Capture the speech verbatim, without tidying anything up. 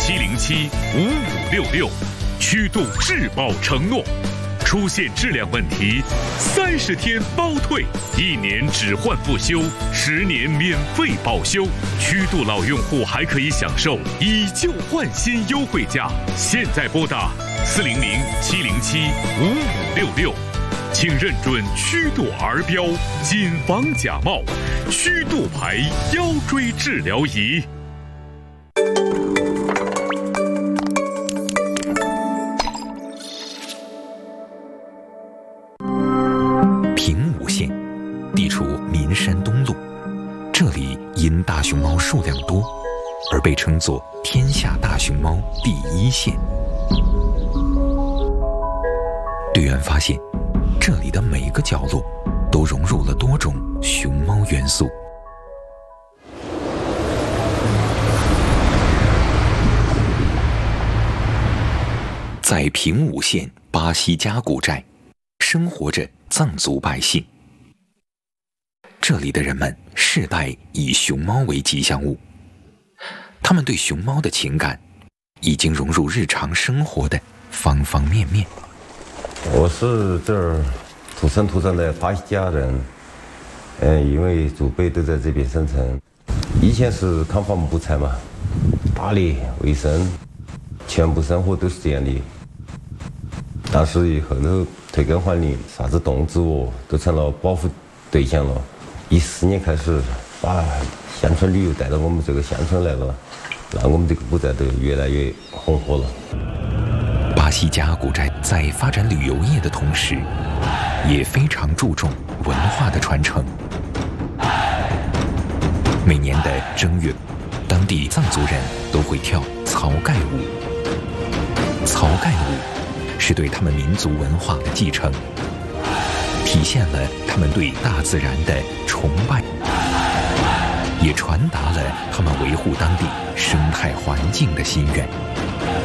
七零七五五六六，虚度质保承诺。出现质量问题，三十天包退，一年只换不修，十年免费保修。虚度老用户还可以享受以旧换新优惠价。现在拨打四零零七零七五五六六，请认准虚度儿标，谨防假冒。虚度牌腰椎治疗仪。 平武县地处岷山东麓，这里因大熊猫数量多，而被称作天下大熊猫第一县。队员发现，这里的每个角落都融入了多种熊猫元素。在平武县巴西加古寨，生活着藏族百姓。这里的人们世代以熊猫为吉祥物，他们对熊猫的情感已经融入日常生活的方方面面。 我是这儿土生土长的巴西加人，嗯，因为祖辈都在这边生存。以前是看伐木材嘛，打猎、卫生，全部生活都是这样的。但是后头退耕还林，啥子动植物都成了保护对象了。一四年开始，把乡村旅游带到我们这个乡村来了，那我们这个古寨都越来越红火了。 巴西加古寨在发展旅游业的同时，也非常注重文化的传承。每年的正月，当地藏族人都会跳草盖舞。草盖舞是对他们民族文化的继承，体现了他们对大自然的崇拜，也传达了他们维护当地生态环境的心愿。